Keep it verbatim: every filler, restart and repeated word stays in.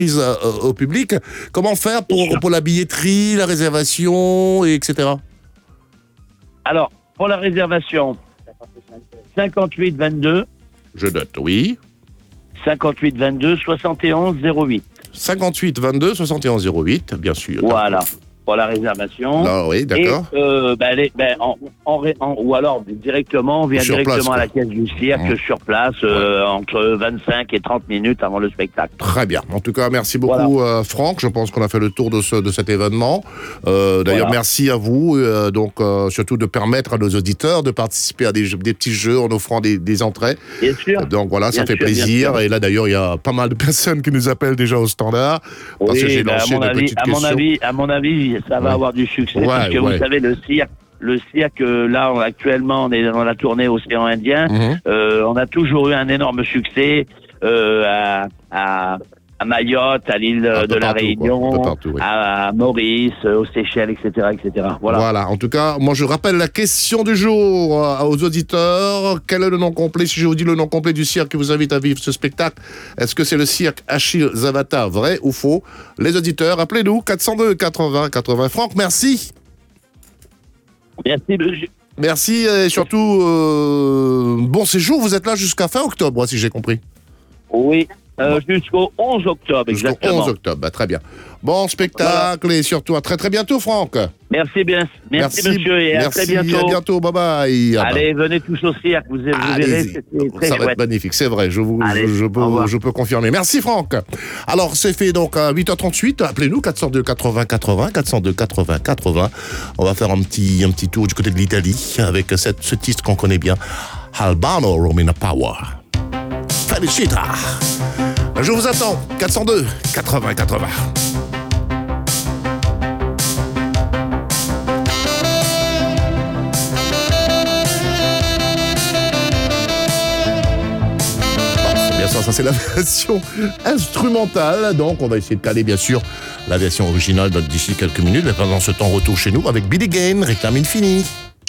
euh, au public. Comment faire pour, pour la billetterie, la réservation, et etc. Alors, pour la réservation, cinquante-huit vingt-deux. Je note, oui. cinquante-huit vingt-deux soixante et onze zéro huit. cinquante-huit vingt-deux soixante et onze zéro huit, bien sûr. Voilà, pour la réservation. Ah oui, d'accord. Et, euh, ben, les, ben, en, en, en, ou alors directement, on vient Sur directement place, à la caisse du cirque, mmh. sur place, euh, entre vingt-cinq et trente minutes avant le spectacle. Très bien. En tout cas, merci beaucoup, voilà. euh, Franck. Je pense qu'on a fait le tour de, ce, de cet événement. Euh, d'ailleurs, voilà. merci à vous, euh, donc euh, surtout de permettre à nos auditeurs de participer à des, jeux, des petits jeux en offrant des, des entrées. Bien sûr. Donc voilà, ça bien fait sûr, plaisir. Et là, d'ailleurs, il y a pas mal de personnes qui nous appellent déjà au standard. Parce oui, que j'ai ben lancé à, mon de avis, petites à mon questions. avis, à mon avis, ça va ouais. avoir du succès. Ouais, parce que ouais. vous savez, le cirque, le cirque, là, actuellement, on est dans la tournée Océan Indien. Mm-hmm. Euh, on a toujours eu un énorme succès euh, à, à, à Mayotte, à l'île de partout, la Réunion, partout, oui. à Maurice, aux Seychelles, et cetera, et cetera. Voilà. Voilà. En tout cas, moi, je rappelle la question du jour aux auditeurs. Quel est le nom complet, si je vous dis le nom complet du cirque qui vous invite à vivre ce spectacle? Est-ce que c'est le cirque Achille Zavata, vrai ou faux? Les auditeurs, appelez-nous, quatre cent deux quatre-vingts quatre-vingts. Franck, merci. Merci, monsieur. Merci et surtout, euh, bon séjour. Vous êtes là jusqu'à fin octobre, si j'ai compris. Oui. Euh, jusqu'au onze octobre, exactement. Jusqu'au onze octobre, bah, très bien. Bon spectacle voilà. Et surtout à très très bientôt, Franck. Merci bien, merci, merci monsieur et merci, à très bientôt. À bientôt, bye bye. Allez, venez tous au cirque, vous, vous verrez, c'est très ça chouette. va être magnifique, c'est vrai, je, vous, Allez, je, je, peux, je peux confirmer. Merci Franck. Alors c'est fait donc à huit heures trente-huit, appelez-nous quatre cent deux quatre-vingts quatre-vingts, quatre cent deux quatre-vingts quatre-vingts. On va faire un petit, un petit tour du côté de l'Italie avec cette, ce titre qu'on connaît bien, Albano Romina Power. Felicita. Je vous attends, quatre cent deux quatre-vingts quatre-vingts. Bien sûr, ça c'est la version instrumentale, donc on va essayer de caler bien sûr la version originale d'ici quelques minutes, mais pendant ce temps, retour chez nous avec Billy Gane, Réclame Infini.